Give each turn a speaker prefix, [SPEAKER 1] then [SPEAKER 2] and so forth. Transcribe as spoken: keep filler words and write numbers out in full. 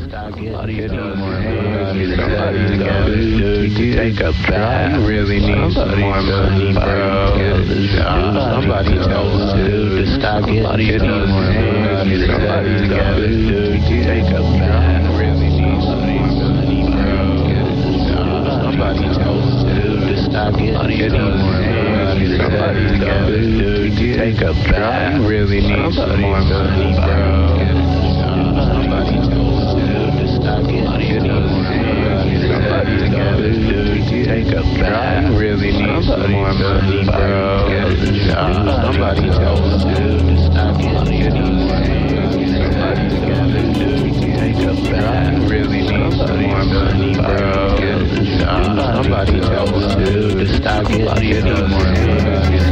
[SPEAKER 1] start getting more money. Somebody tell this dude to take a bath. You really need some more money, bro. Somebody tell this dude to start getting more money. Somebody tell this dude to take a bath. Really need some more money, bro. Somebody tell this dude to start getting more money. Somebody tell this dude to take a bath. You really need some more money, bro. Somebody tell this dude to stop getting more money. Somebody tell this dude to take a bath. You really need some more money, bro. Somebody tell this dude to stop getting more money. Somebody tell this dude to take a bath. You really need some more money, bro. Somebody tell this dude to stop getting more money.